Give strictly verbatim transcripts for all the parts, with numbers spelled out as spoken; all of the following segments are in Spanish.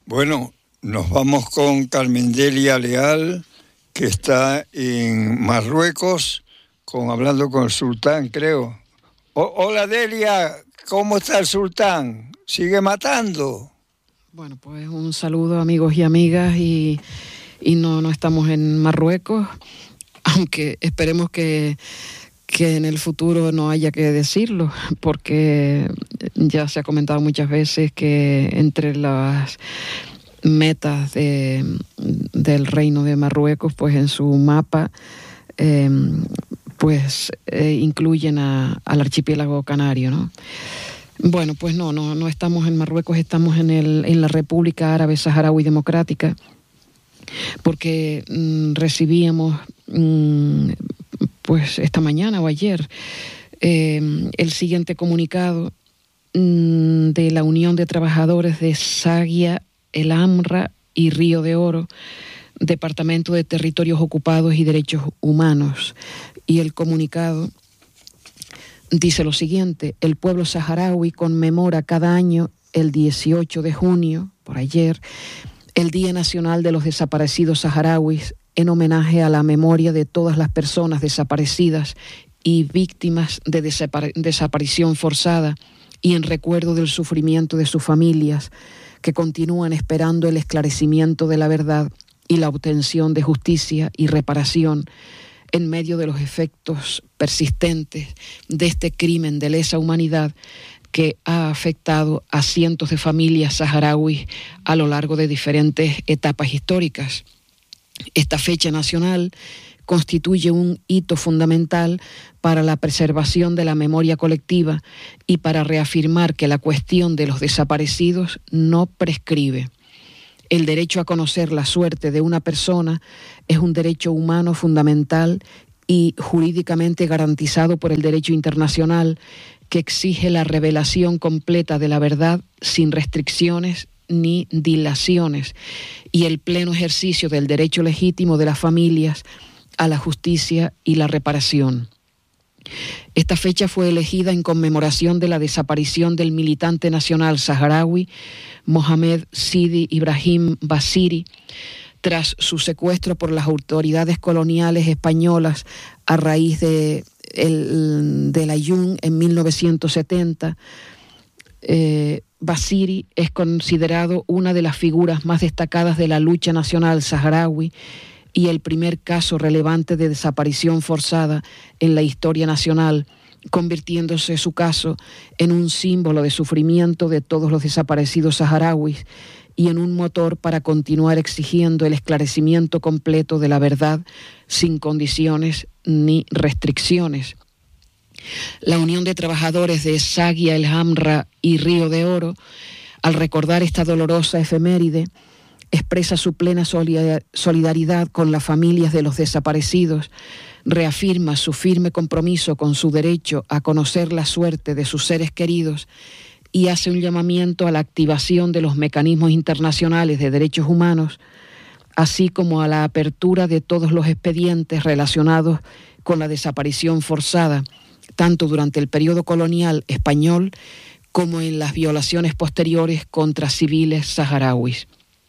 Bueno, nos vamos con Carmen Delia Leal, que está en Marruecos, con, hablando con el sultán, creo. O, hola Delia, ¿cómo está el sultán? ¿Sigue matando? Bueno, pues un saludo, amigos y amigas, y, y no, no estamos en Marruecos, aunque esperemos que, que en el futuro no haya que decirlo, porque ya se ha comentado muchas veces que entre las metas de, del Reino de Marruecos, pues en su mapa, eh, pues eh, incluyen a, al archipiélago canario, ¿no? Bueno, pues no, no, no estamos en Marruecos, estamos en, el, en la República Árabe Saharaui Democrática, porque mmm, recibíamos, mmm, pues esta mañana o ayer, eh, el siguiente comunicado mmm, de la Unión de Trabajadores de Sagia, El Hamra y Río de Oro, Departamento de Territorios Ocupados y Derechos Humanos. Y el comunicado dice lo siguiente: el pueblo saharaui conmemora cada año el dieciocho de junio, por ayer, el Día Nacional de los Desaparecidos Saharauis, en homenaje a la memoria de todas las personas desaparecidas y víctimas de desapar- desaparición forzada, y en recuerdo del sufrimiento de sus familias, que continúan esperando el esclarecimiento de la verdad y la obtención de justicia y reparación en medio de los efectos persistentes de este crimen de lesa humanidad que ha afectado a cientos de familias saharauis a lo largo de diferentes etapas históricas. Esta fecha nacional constituye un hito fundamental para la preservación de la memoria colectiva y para reafirmar que la cuestión de los desaparecidos no prescribe. El derecho a conocer la suerte de una persona es un derecho humano fundamental y jurídicamente garantizado por el derecho internacional, que exige la revelación completa de la verdad sin restricciones ni dilaciones, y el pleno ejercicio del derecho legítimo de las familias a la justicia y la reparación. Esta fecha fue elegida en conmemoración de la desaparición del militante nacional saharaui Mohamed Sidi Ibrahim Basiri, tras su secuestro por las autoridades coloniales españolas a raíz de el, del Aaiún en mil novecientos setenta. Eh, Basiri es considerado una de las figuras más destacadas de la lucha nacional saharaui y el primer caso relevante de desaparición forzada en la historia nacional, convirtiéndose su caso en un símbolo de sufrimiento de todos los desaparecidos saharauis y en un motor para continuar exigiendo el esclarecimiento completo de la verdad sin condiciones ni restricciones. La Unión de Trabajadores de Sagia, El Hamra y Río de Oro, al recordar esta dolorosa efeméride, expresa su plena solidaridad con las familias de los desaparecidos, reafirma su firme compromiso con su derecho a conocer la suerte de sus seres queridos y hace un llamamiento a la activación de los mecanismos internacionales de derechos humanos, así como a la apertura de todos los expedientes relacionados con la desaparición forzada, tanto durante el periodo colonial español como en las violaciones posteriores contra civiles saharauis.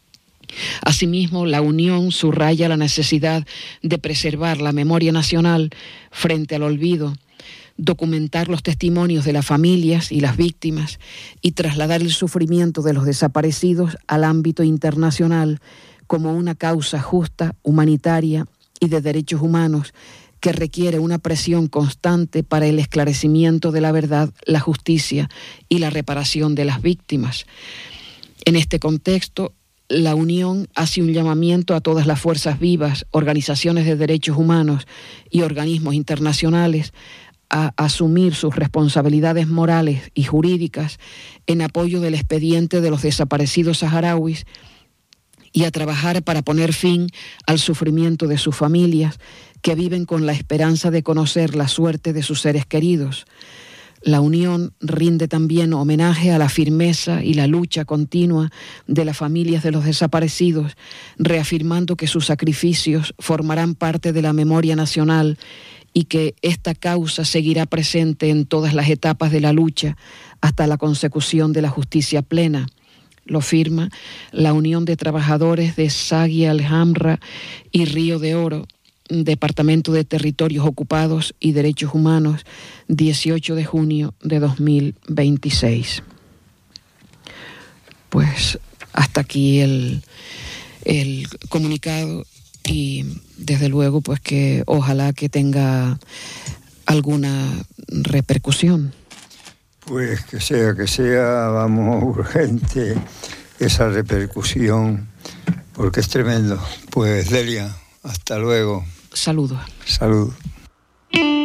Asimismo, la Unión subraya la necesidad de preservar la memoria nacional frente al olvido, documentar los testimonios de las familias y las víctimas y trasladar el sufrimiento de los desaparecidos al ámbito internacional como una causa justa, humanitaria y de derechos humanos que requiere una presión constante para el esclarecimiento de la verdad, la justicia y la reparación de las víctimas. En este contexto, la Unión hace un llamamiento a todas las fuerzas vivas, organizaciones de derechos humanos y organismos internacionales a asumir sus responsabilidades morales y jurídicas en apoyo del expediente de los desaparecidos saharauis y a trabajar para poner fin al sufrimiento de sus familias que viven con la esperanza de conocer la suerte de sus seres queridos. La Unión rinde también homenaje a la firmeza y la lucha continua de las familias de los desaparecidos, reafirmando que sus sacrificios formarán parte de la memoria nacional y que esta causa seguirá presente en todas las etapas de la lucha hasta la consecución de la justicia plena. lo firma la Unión de Trabajadores de Sagui Alhambra y Río de Oro, Departamento de Territorios Ocupados y Derechos Humanos, dieciocho de junio de dos mil veintiséis. Pues hasta aquí el, el comunicado y desde luego pues que ojalá que tenga alguna repercusión. Pues que sea, que sea, vamos, urgente esa repercusión, porque es tremendo. Pues Delia, hasta luego. Saludos. Salud.